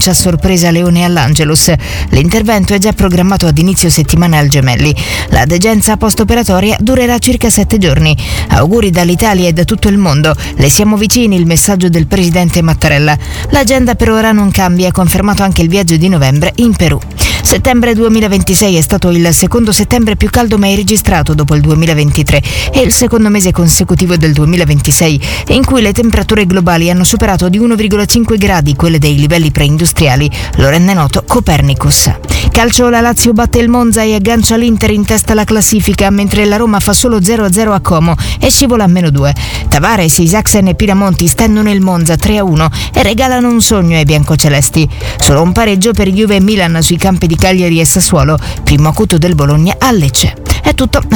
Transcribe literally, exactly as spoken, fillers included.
lancia a sorpresa Leone all'Angelus. L'intervento è già programmato ad inizio settimana al Gemelli. La degenza post-operatoria durerà circa sette giorni. Auguri dall'Italia e da tutto il mondo. Le siamo vicini, il messaggio del presidente Mattarella. L'agenda per ora non cambia, confermato anche il viaggio di novembre in Perù. Settembre duemilaventisei è stato il secondo settembre più caldo mai registrato dopo il duemilaventitré e il secondo mese consecutivo del duemilaventisei in cui le temperature globali hanno superato di uno virgola cinque gradi quelle dei livelli preindustriali, lo rende noto Copernicus. Calcio, la Lazio batte il Monza e aggancia l'Inter in testa alla classifica, mentre la Roma fa solo zero a zero a Como e scivola a meno due. Tavares, Isaacsen e Pinamonti stendono il Monza tre a uno e regalano un sogno ai biancocelesti. Solo un pareggio per Juve e Milan sui campi di Cagliari e Sassuolo, primo acuto del Bologna a Lecce. È tutto.